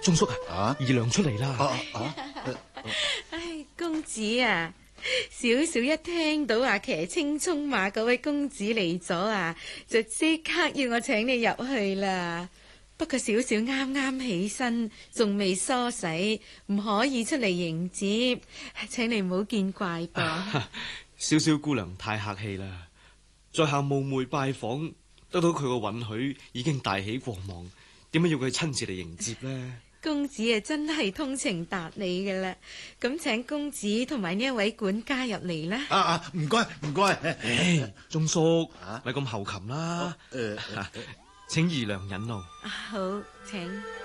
鐘叔啊，二娘出嚟啦。 唉，公子啊，小小一聽到話騎青蔥馬嗰位公子嚟咗啊，就即刻要我請你入去啦。不過小小啱啱起身，仲未梳洗，唔可以出嚟迎接，請你唔好見怪噃。 小小姑娘太客氣啦，在下冒昧拜訪，得到佢個允許，已經大喜過望，點解要佢親自嚟迎接呢？ 公子啊，真係通情達理㗎啦。咁請公子同埋呢一位管家入嚟啦。 唔該唔該。 鐘叔，咪咁猴擒啦。請二娘引路。 好，請。